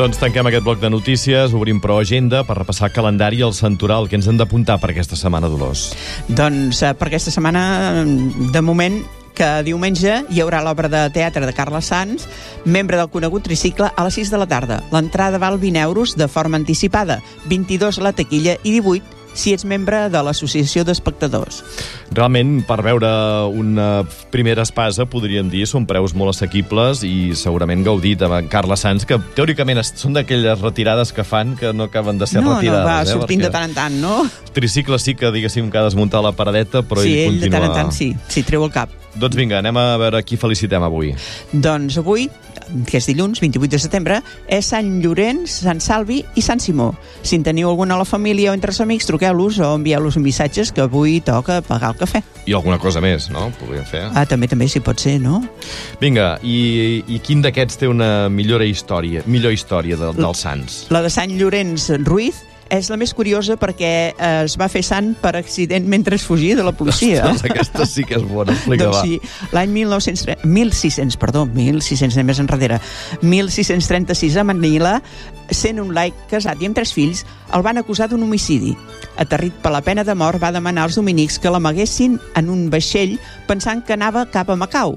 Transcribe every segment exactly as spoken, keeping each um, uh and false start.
Doncs tanquem aquest bloc de notícies, obrim Pro Agenda per repassar el calendari i el santoral. Què ens hem d'apuntar per aquesta setmana, Dolors? Doncs eh, per aquesta setmana, de moment, que diumenge hi haurà l'obra de teatre de Carles Sans, membre del conegut tricicle, a les sis de la tarda. L'entrada val vint euros de forma anticipada, vint-i-dos a la taquilla i divuit si ets membre de l'Associació d'Espectadors. Realment, per veure una primera espasa, podríem dir, són preus molt assequibles i segurament gaudit amb Carles Sans, que teòricament són d'aquelles retirades que fan que no acaben de ser no, retirades. No, va eh? sortint Perquè de tant en tant, no? Tricicle sí que, diguéssim, que ha desmuntat la paradeta, però sí, ell continua... Sí, ell de tant en tant sí, sí, treu el cap. Doncs vinga, anem a veure qui felicitem avui. Doncs avui, que és dilluns, vint-i-vuit de setembre, és Sant Llorenç, Sant Salvi i Sant Simó. Si en teniu alguna a la família o entre els amics, truqueu-los o envieu-los missatges que avui toca pagar el cafè. I alguna cosa més, no? Podríem fer. Ah, també, també, si pot ser, no? Vinga, i, i quin d'aquests té una millor història, millor història de, dels Sants? La de Sant Llorenç Ruiz és la més curiosa perquè eh, es va fer sant per accident mentre es fugia de la policia. Ostres, aquesta sí que és bona, explica, doncs va. sí, l'any mil nou-cents mil sis-cents, perdó, mil sis-cents anem més enrere, mil sis-cents trenta-sis a Manila, sent un laic casat i amb tres fills, el van acusar d'un homicidi. Aterrit per la pena de mort, va demanar als dominics que l'amaguessin en un vaixell pensant que anava cap a Macau.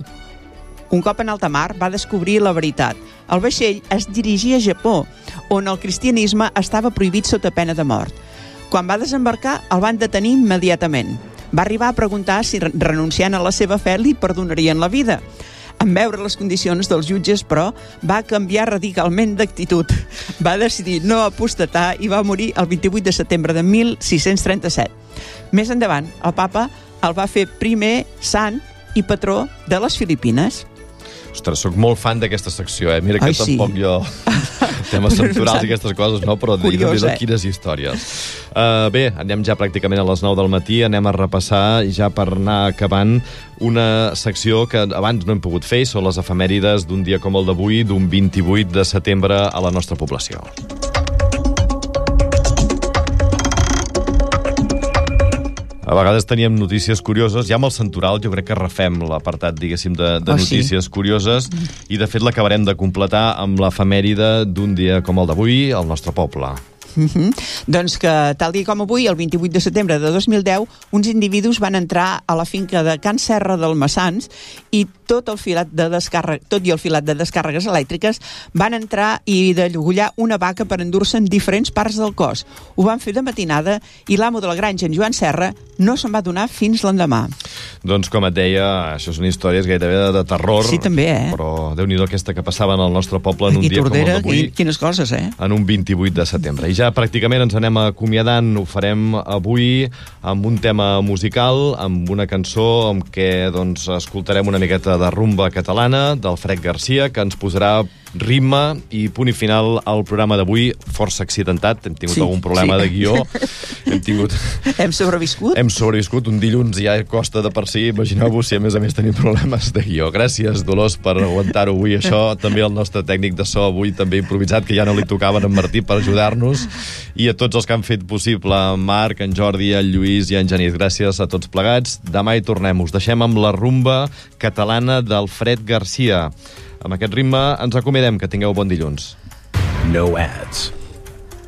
Un cop en alta mar va descobrir la veritat. El vaixell es dirigia a Japó, on el cristianisme estava prohibit sota pena de mort. Quan va desembarcar, el van detenir immediatament. Va arribar a preguntar si renunciant a la seva fe li perdonarien la vida. En veure les condicions dels jutges, però, va canviar radicalment d'actitud. Va decidir no apostatar i va morir el vint-i-vuit de setembre de mil sis-cents trenta-set. Més endavant, el papa el va fer primer sant i patró de les Filipines. Ostres, sóc molt fan d'aquesta secció, eh? Mira que Ai, tampoc sí. jo... temes centurals i aquestes coses, no? Però Curiós, de eh? quines històries. Uh, bé, anem ja pràcticament a les nou del matí, anem a repassar, ja per anar acabant, una secció que abans no hem pogut fer, i són les efemèrides d'un dia com el d'avui, d'un vint-i-vuit de setembre a la nostra població. A vegades teníem notícies curioses. Ja amb el Santoral jo crec que refem l'apartat, diguéssim, de, de oh, notícies sí. curioses, i de fet l'acabarem de completar amb l'efemèride d'un dia com el d'avui al nostre poble. Mm-hmm. Doncs que tal dia com avui, el vint-i-vuit de setembre de dos mil deu, uns individus van entrar a la finca de Can Serra del Massans i tot el filat de descàrrega, tot i el filat de descàrregues elèctriques van entrar i degollar una vaca per endur-se en diferents parts del cos. Ho van fer de matinada i l'amo de la granja, en Joan Serra, no se'n va donar fins l'endemà. Doncs com et deia, això són històries gairebé de, de terror. Sí, també, eh? Però Déu-n'hi-do aquesta que passava en el nostre poble en un I dia Tordera, com el d'avui. Quines coses, eh? En un vint-i-vuit de setembre. I ja pràcticament ens anem acomiadant. Ho farem avui amb un tema musical, amb una cançó amb què doncs, escoltarem una miqueta de rumba catalana del Fred Garcia, que ens posarà ritme i punt i final al programa d'avui, força accidentat. Hem tingut sí, algun problema sí. de guió. Hem tingut... Hem sobreviscut? Hem sobreviscut. Un dilluns ja costa de per si. Imagineu-vos si a més a més tenim problemes de guió. Gràcies, Dolors, per aguantar-ho avui això. També el nostre tècnic de so avui també improvisat, que ja no li tocaven en Martí per ajudar-nos. I a tots els que han fet possible, en Marc, en Jordi, en Lluís i en Genís. Gràcies a tots plegats. Demà hi tornem. Us deixem amb la rumba catalana del Fred Garcia. Amb aquest ritme ens acomidem. Que tingueu bon dilluns. No ads.